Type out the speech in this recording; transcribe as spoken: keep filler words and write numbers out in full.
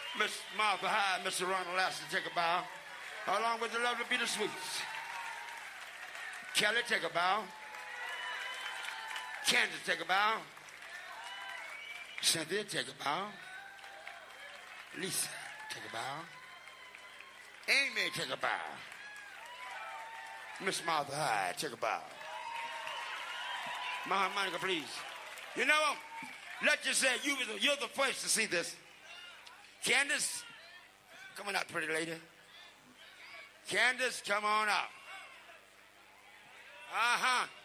Miss Martha Hyde, Mister Ronald Lassie, take a bow. Along with the lovely Peter Sweets. Kelly, take a bow. Candace, take a bow. Cynthia, take a bow. Lisa, take a bow. Amy, take a bow. Miss Martha Hyde, take a bow. Ma Monica, please. You know, let's just say you, you're the first to see this. Candace, come on out, pretty lady. Candace, come on out. Uh-huh.